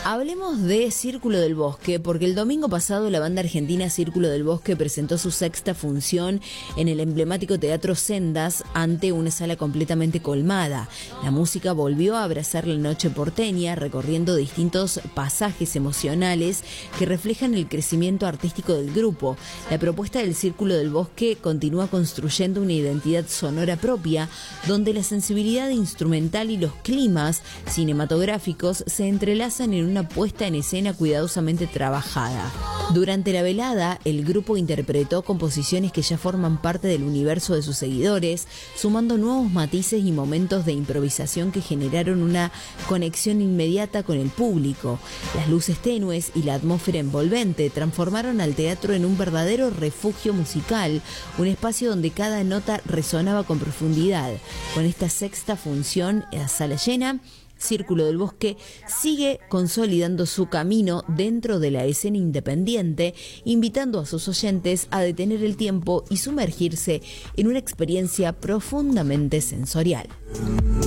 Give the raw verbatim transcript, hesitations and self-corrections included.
Hablemos de Círculo del Bosque, porque el domingo pasado la banda argentina Círculo del Bosque presentó su sexta función en el emblemático Teatro Sendas ante una sala completamente colmada. La música volvió a abrazar la noche porteña, recorriendo distintos pasajes emocionales que reflejan el crecimiento artístico del grupo. La propuesta del Círculo del Bosque continúa construyendo una identidad sonora propia, donde la sensibilidad instrumental y los climas cinematográficos se entrelazan en una puesta en escena cuidadosamente trabajada. Durante la velada, el grupo interpretó composiciones que ya forman parte del universo de sus seguidores, sumando nuevos matices y momentos de improvisación que generaron una conexión inmediata con el público. Las luces tenues y la atmósfera envolvente transformaron al teatro en un verdadero refugio musical, un espacio donde cada nota resonaba con profundidad. Con esta sexta función en la sala llena, Círculo del Bosque sigue consolidando su camino dentro de la escena independiente, invitando a sus oyentes a detener el tiempo y sumergirse en una experiencia profundamente sensorial.